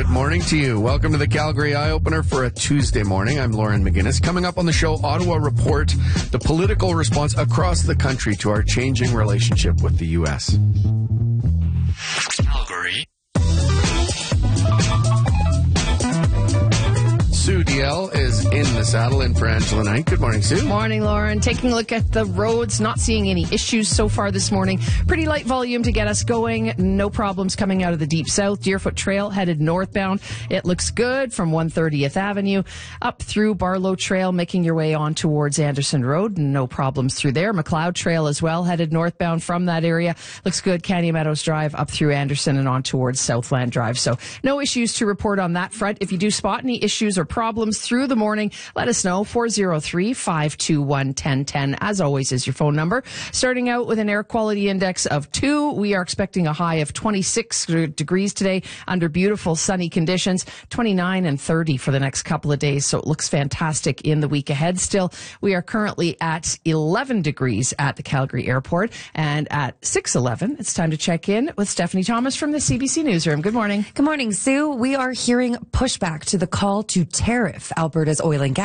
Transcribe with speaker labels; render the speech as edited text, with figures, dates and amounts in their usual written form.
Speaker 1: Good morning to you. Welcome to the Calgary Eye Opener for a Tuesday morning. I'm Lauren McGinnis. Coming up on the show, Ottawa Report, the political response across the country to our changing relationship with the U.S. Calgary. Sue DL is in the saddle in for Angela Knight. Good morning, Sue.
Speaker 2: Morning, Lauren. Taking a look at the roads, not seeing any issues so far this morning. Pretty light volume to get us going. No problems coming out of the Deep South. Deerfoot Trail headed northbound. It looks good from 130th Avenue up through Barlow Trail, making your way on towards Anderson Road. No problems through there. McLeod Trail as well, headed northbound from that area. Looks good. Candy Meadows Drive up through Anderson and on towards Southland Drive. So no issues to report on that front. If you do spot any issues or problems through the morning, let us know. 403-521-1010, as always, is your phone number. Starting out with an air quality index of 2. We are expecting a high of 26 degrees today under beautiful sunny conditions, 29 and 30 for the next couple of days. So it looks fantastic in the week ahead. Still, we are currently at 11 degrees at the Calgary airport, and at 6:11, it's time to check in with Stephanie Thomas from the CBC Newsroom. Good morning.
Speaker 3: Good morning, Sue. We are hearing pushback to the call to tariff Alberta's oil and gas